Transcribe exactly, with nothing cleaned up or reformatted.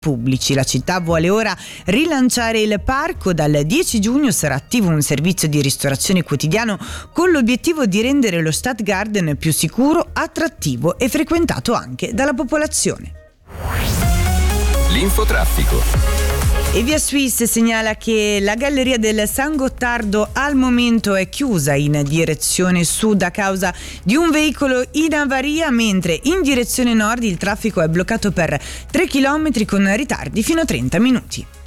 pubblici. La città vuole ora rilanciare il parco. Dal dieci giugno sarà attivo un servizio di ristorazione quotidiano con l'obiettivo di rendere lo Stadtgarten più sicuro, attrattivo e frequentato anche dalla popolazione. L'infotraffico. E Via Suisse segnala che la galleria del San Gottardo al momento è chiusa in direzione sud a causa di un veicolo in avaria, mentre in direzione nord il traffico è bloccato per tre chilometri con ritardi fino a trenta minuti.